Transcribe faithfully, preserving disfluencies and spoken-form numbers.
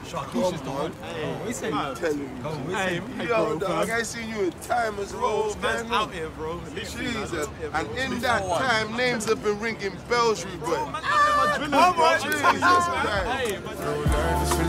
Sharkeisha's the one. Hey, we say, I'm telling you. Hey, hey, Yo, bro, dog, cuz. I seen you in time as well. Bro, man's out here, bro. Jesus. And in that time, names have been ringing bells, Ruben. Come on, Jesus Christ. Hey, man.